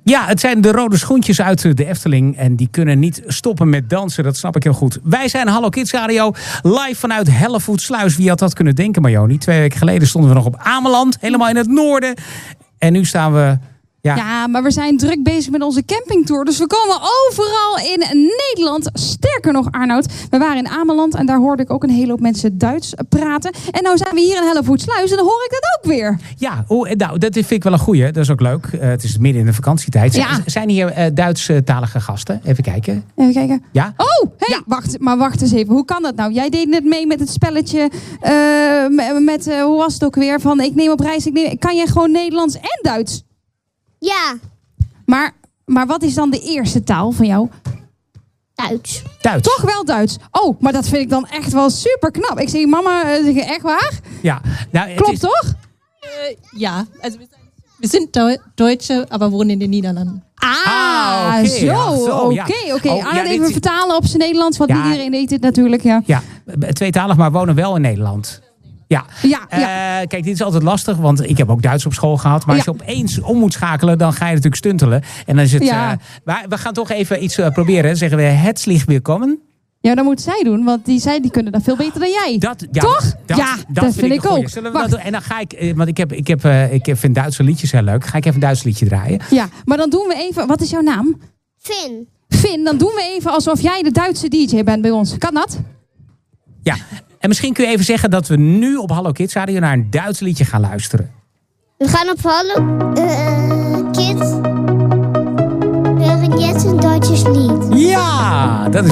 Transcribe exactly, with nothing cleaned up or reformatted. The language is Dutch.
Ja, het zijn de rode schoentjes uit de Efteling. En die kunnen niet stoppen met dansen. Dat snap ik heel goed. Wij zijn Hallo Kids Radio. Live vanuit Hellevoetsluis. Wie had dat kunnen denken, Marjoni? Twee weken geleden stonden we nog op Ameland. Helemaal in het noorden. En nu staan we... Ja. ja, maar we zijn druk bezig met onze campingtour. Dus we komen overal in Nederland. Sterker nog, Arnoud, we waren in Ameland en daar hoorde ik ook een hele hoop mensen Duits praten. En nou zijn we hier in Hellevoetsluis en dan hoor ik dat ook weer. Ja, oh, nou, dat vind ik wel een goeie. Dat is ook leuk. Uh, het is midden in de vakantietijd. Z- Ja. Zijn hier uh, Duits-talige gasten? Even kijken. Even kijken. Ja? Oh, hey, Ja. wacht, maar wacht eens even. Hoe kan dat nou? Jij deed net mee met het spelletje uh, met, met uh, hoe was het ook weer? Van ik neem op reis, ik neem... Kan jij gewoon Nederlands en Duits? Ja, Maar, maar wat is dan de eerste taal van jou? Duits. Duits. Toch wel Duits. Oh, maar dat vind ik dan echt wel super knap. Ik zie mama uh, zeggen, echt waar? Ja. Nou, het Klopt is... toch? Äh, ja, also wir sind, wir sind Deu- Deutsche, aber wohnen in den Niederlanden. Ah, Ah, oké. zo. Ja, Oké, zo, oké. ja. Okay. Oh, ja, dit- even vertalen op zijn Nederlands, want Ja. niet iedereen weet het natuurlijk. Ja, Ja, tweetalig, maar wonen wel in Nederland. Ja. ja, ja. Uh, kijk, dit is altijd lastig, want ik heb ook Duits op school gehad. Maar als je Ja. opeens om moet schakelen, dan ga je natuurlijk stuntelen. En dan is het... Ja. Uh, maar we gaan toch even iets uh, proberen. Dan zeggen we herzlich willkommen. Ja, dat moet zij doen, want die, zij die kunnen dat veel beter dan jij. Dat, ja, Toch? Ja, dat vind ik een goeie. ook. Zullen we Wacht. dat doen? En dan ga ik, uh, want ik, heb, ik, heb, uh, ik vind Duitse liedjes heel leuk. Ga ik even een Duits liedje draaien. Ja, maar dan doen we even... Wat is jouw naam? Finn. Finn, dan doen we even alsof jij de Duitse D J bent bij ons. Kan dat? Ja, en misschien kun je even zeggen dat we nu op Hallo Kids Radio naar een Duits liedje gaan luisteren. We gaan op Hallo uh, Kids. We hebben jetzt een Duitses lied. Ja, dat is